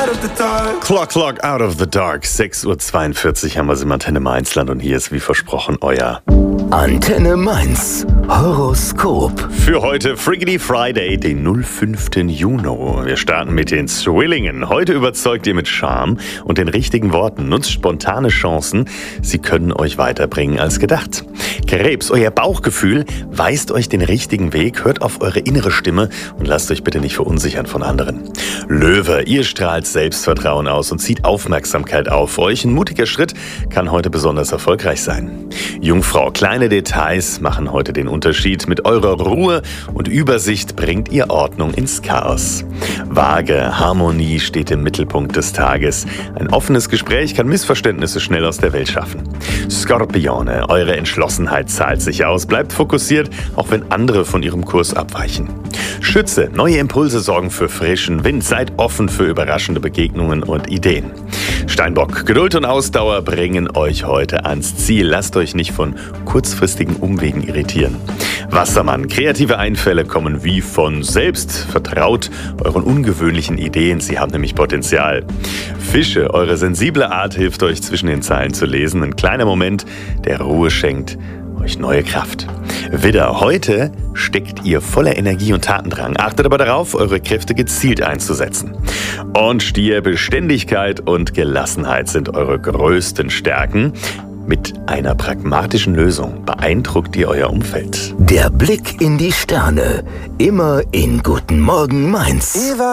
Clock out of the dark. 6:42 Uhr haben wir es im Antenne Mainzland und hier ist wie versprochen euer Antenne Mainz Horoskop. für heute Friggity Friday, den 05. Juni. Wir starten mit den Zwillingen. Heute überzeugt ihr mit Charme und den richtigen Worten. Nutzt spontane Chancen. Sie können euch weiterbringen als gedacht. Krebs, euer Bauchgefühl weist euch den richtigen Weg. Hört auf eure innere Stimme und lasst euch bitte nicht verunsichern von anderen. Löwe, ihr strahlt Selbstvertrauen aus und zieht Aufmerksamkeit auf euch. Ein mutiger Schritt kann heute besonders erfolgreich sein. Jungfrau, kleine Details machen heute den Unterschied. Mit eurer Ruhe und Übersicht bringt ihr Ordnung ins Chaos. Waage, Harmonie steht im Mittelpunkt des Tages. Ein offenes Gespräch kann Missverständnisse schnell aus der Welt schaffen. Skorpione, eure Entschlossenheit zahlt sich aus. Bleibt fokussiert, auch wenn andere von ihrem Kurs abweichen. Schütze, neue Impulse sorgen für frischen Wind. Seid offen für überraschende Begegnungen und Ideen. Steinbock, Geduld und Ausdauer bringen euch heute ans Ziel. Lasst euch nicht von kurzfristigen Umwegen irritieren. Wassermann, kreative Einfälle kommen wie von selbst. Vertraut euren ungewöhnlichen Ideen, sie haben nämlich Potenzial. Fische, eure sensible Art hilft euch zwischen den Zeilen zu lesen. Ein kleiner Moment, der Ruhe schenkt euch neue Kraft. Widder, heute steckt ihr voller Energie und Tatendrang. Achtet aber darauf, eure Kräfte gezielt einzusetzen. Und Stier, Beständigkeit und Gelassenheit sind eure größten Stärken. Mit einer pragmatischen Lösung beeindruckt ihr euer Umfeld. Der Blick in die Sterne. Immer in Guten Morgen Mainz.